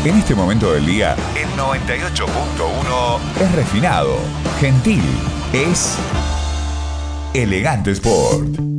En este momento del día, el 98.1 es refinado, gentil, es Elegante Sport.